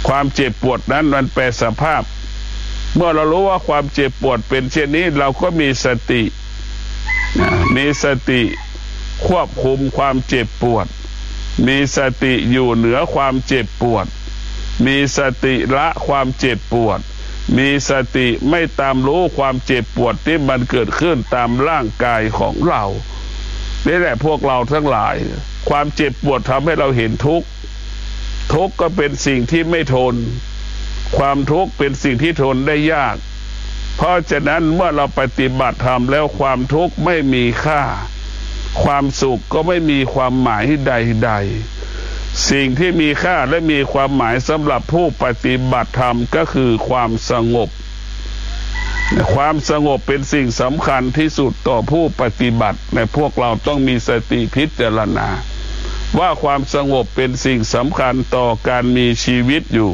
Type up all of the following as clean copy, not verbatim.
ความเจ็บปวดนั้นมันแปรสภาพเมื่อเรารู้ว่าความเจ็บปวดเป็นเช่นนี้เราก็มีสติควบคุมความเจ็บปวดมีสติอยู่เหนือความเจ็บปวดมีสติละความเจ็บปวดมีสติไม่ตามรู้ความเจ็บปวดที่มันเกิดขึ้นตามร่างกายของเรานี่แหละพวกเราทั้งหลายความเจ็บปวดทำให้เราเห็นทุกข์ก็เป็นสิ่งที่ไม่ทนความทุกข์เป็นสิ่งที่ทนได้ยากเพราะฉะนั้นเมื่อเราปฏิบัติธรรมแล้วความทุกข์ไม่มีค่าความสุขก็ไม่มีความหมายใดๆสิ่งที่มีค่าและมีความหมายสำหรับผู้ปฏิบัติธรรมก็คือความสงบความสงบเป็นสิ่งสำคัญที่สุดต่อผู้ปฏิบัติในพวกเราต้องมีสติพิจารณาว่าความสงบเป็นสิ่งสำคัญต่อการมีชีวิตอยู่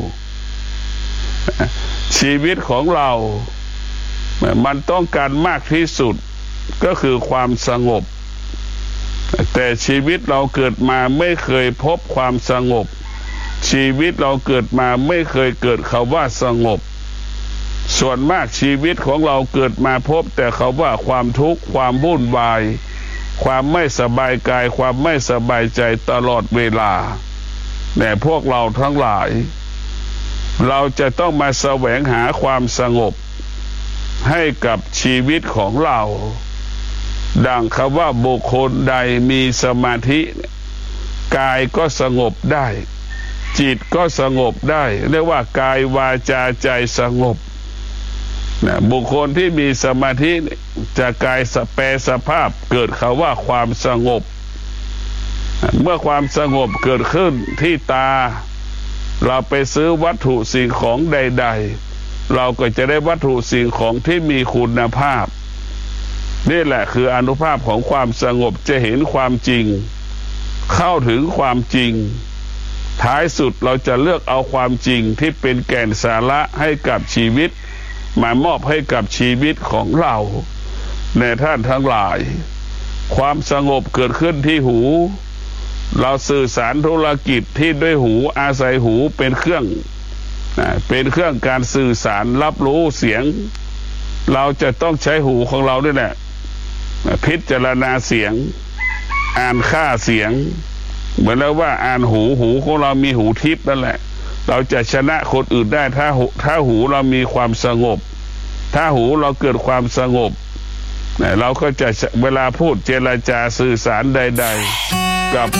ชีวิตของเรามันต้องการมากที่สุดก็คือความสงบแต่ชีวิตเราเกิดมาไม่เคยพบความสงบชีวิตเราเกิดมาไม่เคยเกิดคำว่าสงบส่วนมากชีวิตของเราเกิดมาพบแต่คำว่าความทุกข์ความวุ่นวายความไม่สบายกายความไม่สบายใจตลอดเวลาแต่พวกเราทั้งหลายเราจะต้องมาแสวงหาความสงบให้กับชีวิตของเราดังคำว่าบุคคลใดมีสมาธิกายก็สงบได้จิตก็สงบได้เรียกว่ากายวาจาใจสงบบุคคลที่มีสมาธิจะกายแปรสภาพเกิดคำว่าความสงบเมื่อความสงบเกิดขึ้นที่ตาเราไปซื้อวัตถุสิ่งของใดๆเราก็จะได้วัตถุสิ่งของที่มีคุณภาพนี่แหละคืออานุภาพของความสงบจะเห็นความจริงเข้าถึงความจริงท้ายสุดเราจะเลือกเอาความจริงที่เป็นแก่นสาระให้กับชีวิตมามอบให้กับชีวิตของเราในท่านทั้งหลายความสงบเกิดขึ้นที่หูเราสื่อสารธุรกิจที่ด้วยหูอาศัยหูเป็นเครื่องการสื่อสารรับรู้เสียงเราจะต้องใช้หูของเราด้วยแหละพิจารณาเสียงอ่านค่าเสียงเหมือนแล้วว่าอ่านหูของเรามีหูทิพย์นั่นแหละเราจะชนะคนอื่นได้ถ้าหูเรามีความสงบถ้าหูเราเกิดความสงบเราก็จะเวลาพูดเจรจาสื่อสารใดๆกับ